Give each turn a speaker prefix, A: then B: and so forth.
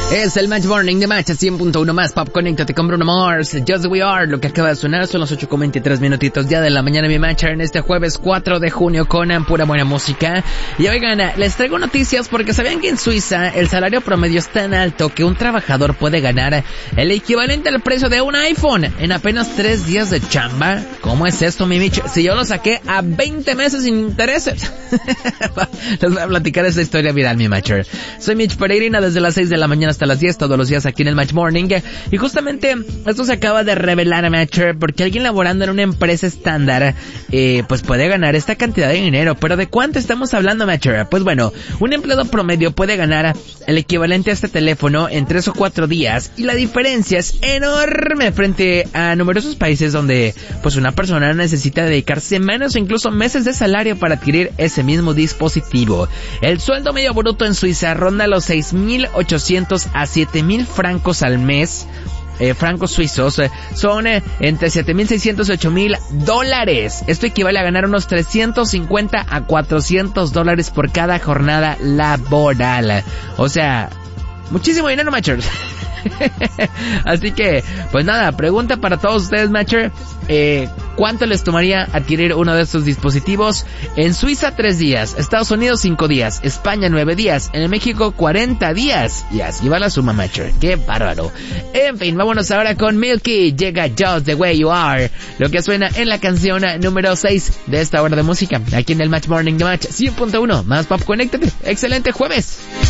A: Es el Match Morning de Match 100.1 más Pop. Conéctate con Bruno Mars, Just We Are. Lo que acaba de sonar son los 8:23 minutitos ya de la mañana, mi Matcher, en este jueves 4 de junio con pura buena música. Y oigan, les traigo noticias porque sabían que en Suiza el salario promedio es tan alto que un trabajador puede ganar el equivalente al precio de un iPhone en apenas 3 días de chamba. ¿Cómo es esto, mi Mitch? Si yo lo saqué a 20 meses sin intereses. Les voy a platicar esta historia viral, mi Matcher. Soy Mitch Peregrina desde las 6 de la mañana hasta las 10 todos los días aquí en el Match Morning. Y justamente esto se acaba de revelar, Matcher, porque alguien laborando en una empresa estándar pues puede ganar esta cantidad de dinero. ¿Pero de cuánto estamos hablando, Matcher? Pues bueno, un empleado promedio puede ganar el equivalente a este teléfono en 3 o 4 días, y la diferencia es enorme frente a numerosos países donde pues una persona necesita dedicar semanas o incluso meses de salario para adquirir ese mismo dispositivo. El sueldo medio bruto en Suiza ronda los 6.800 a 7.000 francos al mes. Francos suizos son entre 7.600 y 8.000 dólares. Esto equivale a ganar unos 350 a 400 dólares por cada jornada laboral. O sea, muchísimo dinero, Matcher. Así que, pues nada, pregunta para todos ustedes, Matcher. ¿Cuánto les tomaría adquirir uno de estos dispositivos? En Suiza 3 días, Estados Unidos 5 días, España 9 días, en México 40 días. Y así va la suma, Matcher. ¡Qué bárbaro! En fin, vámonos ahora con Milky. Llega Just the Way You Are, lo que suena en la canción número 6 de esta hora de música, aquí en el Match Morning de Match 100.1 más Pop. Conéctate. ¡Excelente jueves!